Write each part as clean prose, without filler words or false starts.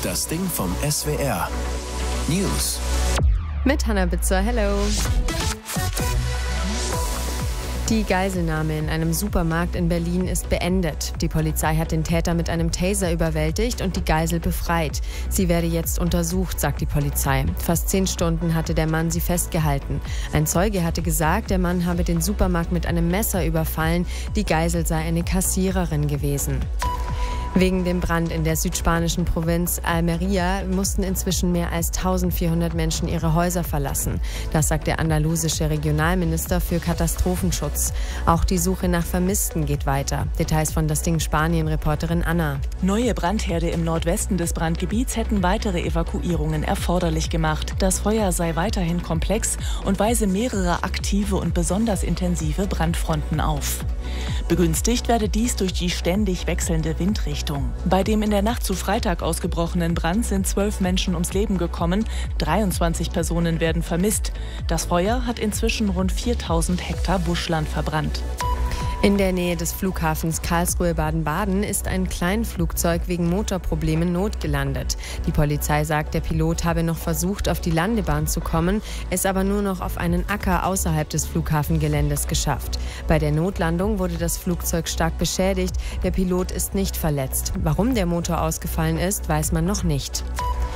Das Ding vom SWR. News. Mit Hannah Bitzer, hello. Die Geiselnahme in einem Supermarkt in Berlin ist beendet. Die Polizei hat den Täter mit einem Taser überwältigt und die Geisel befreit. Sie werde jetzt untersucht, sagt die Polizei. Fast 10 Stunden hatte der Mann sie festgehalten. Ein Zeuge hatte gesagt, der Mann habe den Supermarkt mit einem Messer überfallen. Die Geisel sei eine Kassiererin gewesen. Wegen dem Brand in der südspanischen Provinz Almería mussten inzwischen mehr als 1400 Menschen ihre Häuser verlassen. Das sagt der andalusische Regionalminister für Katastrophenschutz. Auch die Suche nach Vermissten geht weiter. Details von Das Ding Spanien-Reporterin Anna. Neue Brandherde im Nordwesten des Brandgebiets hätten weitere Evakuierungen erforderlich gemacht. Das Feuer sei weiterhin komplex und weise mehrere aktive und besonders intensive Brandfronten auf. Begünstigt werde dies durch die ständig wechselnde Windrichtung. Bei dem in der Nacht zu Freitag ausgebrochenen Brand sind 12 Menschen ums Leben gekommen, 23 Personen werden vermisst. Das Feuer hat inzwischen rund 4000 Hektar Buschland verbrannt. In der Nähe des Flughafens Karlsruhe-Baden-Baden ist ein Kleinflugzeug wegen Motorproblemen notgelandet. Die Polizei sagt, der Pilot habe noch versucht, auf die Landebahn zu kommen, es aber nur noch auf einen Acker außerhalb des Flughafengeländes geschafft. Bei der Notlandung wurde das Flugzeug stark beschädigt, der Pilot ist nicht verletzt. Warum der Motor ausgefallen ist, weiß man noch nicht.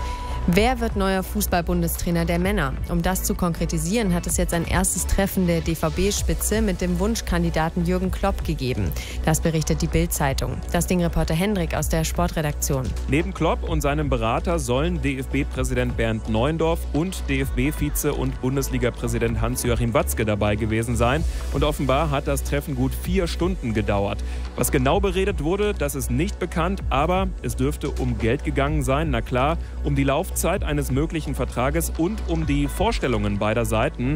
Wer wird neuer Fußball-Bundestrainer der Männer? Um das zu konkretisieren, hat es jetzt ein erstes Treffen der DVB-Spitze mit dem Wunschkandidaten Jürgen Klopp gegeben. Das berichtet die Bild-Zeitung. Das Ding-Reporter Hendrik aus der Sportredaktion. Neben Klopp und seinem Berater sollen DFB-Präsident Bernd Neuendorf und DFB-Vize und Bundesliga-Präsident Hans-Joachim Watzke dabei gewesen sein. Und offenbar hat das Treffen gut 4 Stunden gedauert. Was genau beredet wurde, das ist nicht bekannt, aber es dürfte um Geld gegangen sein. Na klar, um die Laufzeit eines möglichen Vertrages und um die Vorstellungen beider Seiten.